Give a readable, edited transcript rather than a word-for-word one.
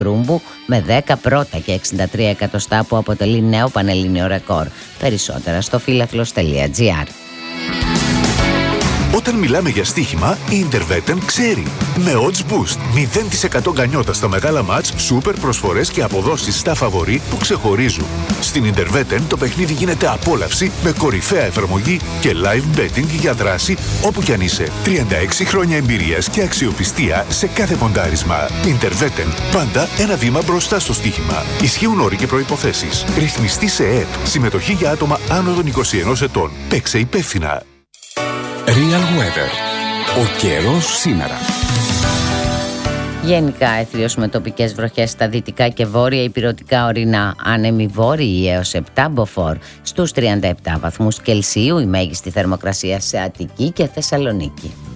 Κρούμπου με 10 πρώτα και 63 εκατοστά που αποτελεί νέο πανελλήνιο ρεκόρ. Περισσότερα στο φίλαθλος.gr. Όταν μιλάμε για στοίχημα, η Intervetten ξέρει. Με Odds Boost, 0% γκανιότα στα μεγάλα μάτς, σούπερ προσφορές και αποδόσεις στα φαβορί που ξεχωρίζουν. Στην Intervetten το παιχνίδι γίνεται απόλαυση με κορυφαία εφαρμογή και live betting για δράση όπου κι αν είσαι. 36 χρόνια εμπειρίας και αξιοπιστία σε κάθε ποντάρισμα. Intervetten, πάντα ένα βήμα μπροστά στο στοίχημα. Ισχύουν όροι και προϋποθέσεις. Ρυθμιστή σε ΕΕΠ. Συμμετοχή για άτομα άνω των 21 ετών. Παίξε υπεύθυνα. Real Weather. Ο καιρός σήμερα. Γενικά έθριος με τοπικές βροχές στα δυτικά και βόρεια ηπειρωτικά ορεινά, άνεμοι βόρειοι έως 7 μποφόρ, στους 37 βαθμούς Κελσίου η μέγιστη θερμοκρασία σε Αττική και Θεσσαλονίκη.